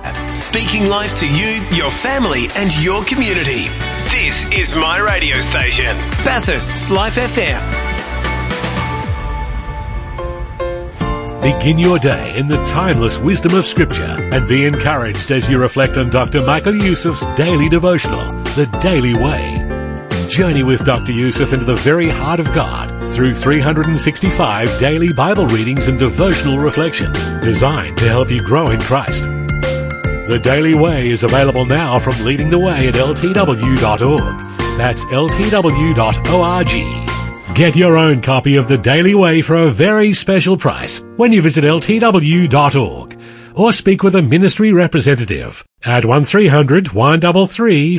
Speaking life to you, your family and your community. This is my radio station, Bathurst's Life FM. Begin your day in the timeless wisdom of Scripture and be encouraged as you reflect on Dr. Michael Youssef's daily devotional, The Daily Way. Journey with Dr. Youssef into the very heart of God through 365 daily Bible readings and devotional reflections designed to help you grow in Christ. The Daily Way is available now from Leading the Way at ltw.org. That's ltw.org. Get your own copy of The Daily Way for a very special price when you visit ltw.org or speak with a ministry representative at 1300 133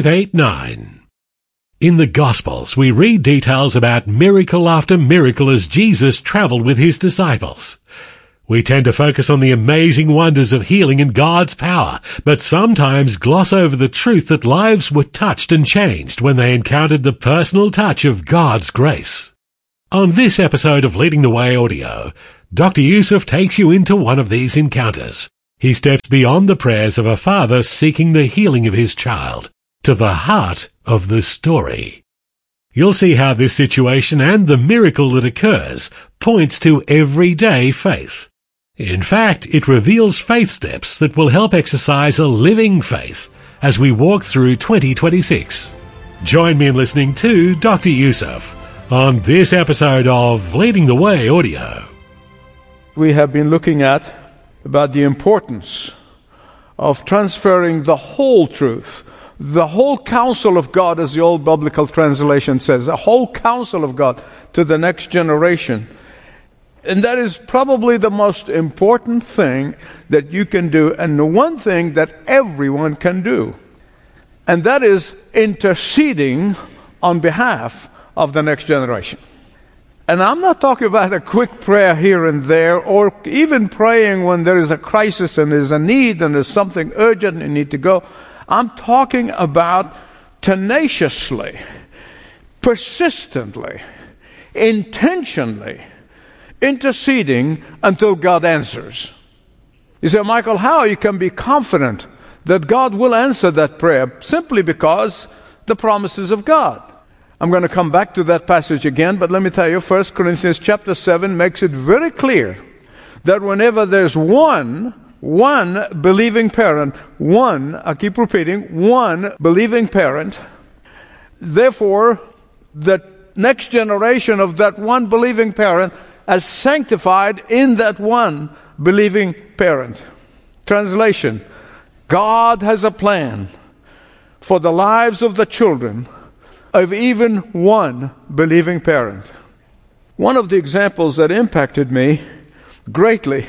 589. In the Gospels, we read details about miracle after miracle as Jesus traveled with his disciples. We tend to focus on the amazing wonders of healing and God's power, but sometimes gloss over the truth that lives were touched and changed when they encountered the personal touch of God's grace. On this episode of Leading the Way Audio, Dr. Youssef takes you into one of these encounters. He steps beyond the prayers of a father seeking the healing of his child to the heart of the story. You'll see how this situation and the miracle that occurs points to everyday faith. In fact, it reveals faith steps that will help exercise a living faith as we walk through 2026. Join me in listening to Dr. Youssef on this episode of Leading the Way Audio. We have been looking at about the importance of transferring the whole truth, the whole counsel of God, as the old biblical translation says, the whole counsel of God to the next generation. And that is probably the most important thing that you can do, and the one thing that everyone can do. And that is interceding on behalf of the next generation. And I'm not talking about a quick prayer here and there, or even praying when there is a crisis and there's a need and there's something urgent and you need to go. I'm talking about tenaciously, persistently, intentionally interceding until God answers. You say, Michael, how you can be confident that God will answer that prayer? Simply because the promises of God. I'm going to come back to that passage again, but let me tell you, 1 Corinthians chapter 7 makes it very clear that whenever there's one believing parent, I keep repeating, one believing parent, therefore, the next generation of that one believing parent as sanctified in that one believing parent. Translation: God has a plan for the lives of the children of even one believing parent. One of the examples that impacted me greatly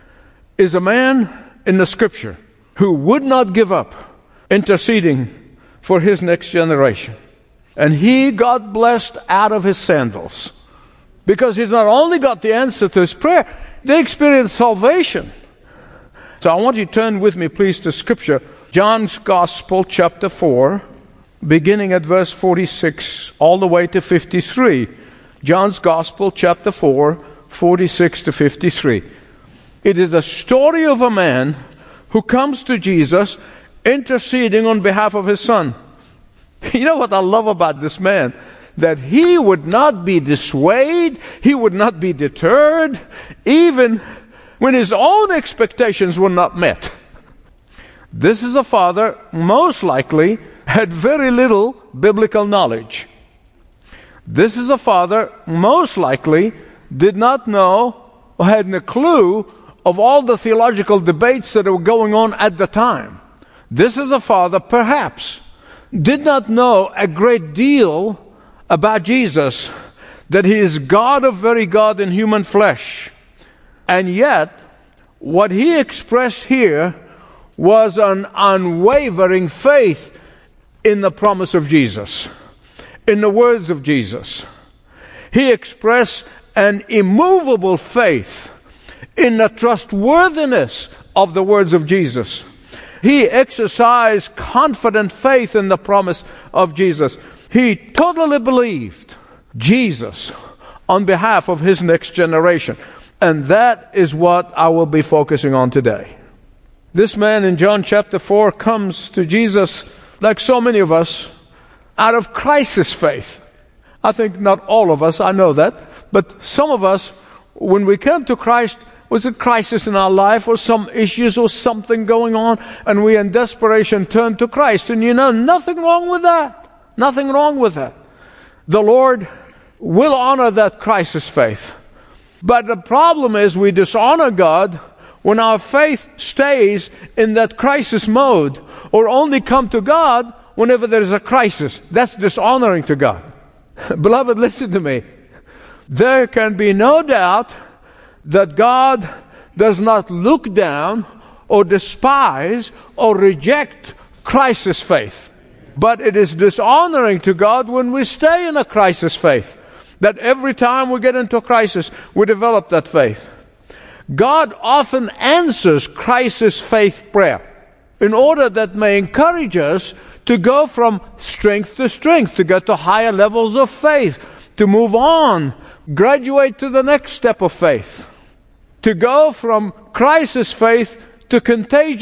is a man in the Scripture who would not give up interceding for his next generation. And he got blessed out of his sandals, because he's not only got the answer to his prayer, they experienced salvation. So I want you to turn with me, please, to Scripture. John's Gospel, chapter 4, beginning at verse 46, all the way to 53. John's Gospel, chapter 4, 46 to 53. It is a story of a man who comes to Jesus interceding on behalf of his son. You know what I love about this man? That he would not be dissuaded, he would not be deterred, even when his own expectations were not met. This is a father, most likely, had very little biblical knowledge. This is a father, most likely, did not know or had no clue of all the theological debates that were going on at the time. This is a father, perhaps, did not know a great deal about Jesus, that he is God of very God in human flesh. And yet, what he expressed here was an unwavering faith in the promise of Jesus, in the words of Jesus. He expressed an immovable faith in the trustworthiness of the words of Jesus. He exercised confident faith in the promise of Jesus. He totally believed Jesus on behalf of his next generation. And that is what I will be focusing on today. This man in John chapter 4 comes to Jesus, like so many of us, out of crisis faith. I think not all of us, I know that, but some of us, when we came to Christ, was a crisis in our life or some issues or something going on, and we in desperation turned to Christ. And nothing wrong with that. Nothing wrong with that. The Lord will honor that crisis faith. But the problem is we dishonor God when our faith stays in that crisis mode, or only come to God whenever there is a crisis. That's dishonoring to God. Beloved, listen to me. There can be no doubt that God does not look down or despise or reject crisis faith. But it is dishonoring to God when we stay in a crisis faith. That every time we get into a crisis, we develop that faith. God often answers crisis faith prayer in order that may encourage us to go from strength to strength, to get to higher levels of faith, to move on, graduate to the next step of faith, to go from crisis faith to contagious